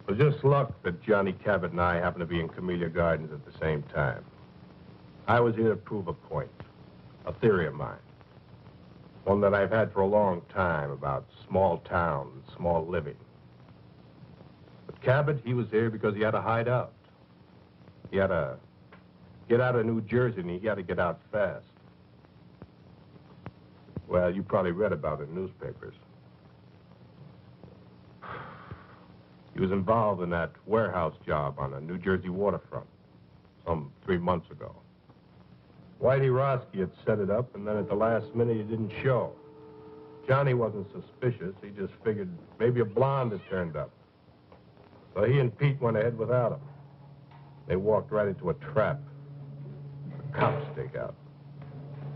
Well, just luck that Johnny Cabot and I happened to be in Camellia Gardens at the same time. I was here to prove a point, a theory of mine. One that I've had for a long time about small towns and small living. But Cabot, he was here because he had to hide out. He had to get out of New Jersey, and he had to get out fast. Well, you probably read about it in newspapers. He was involved in that warehouse job on the New Jersey waterfront some 3 months ago. Whitey Roski had set it up, and then at the last minute, he didn't show. Johnny wasn't suspicious. He just figured maybe a blonde had turned up. So he and Pete went ahead without him. They walked right into a trap. A cop stakeout.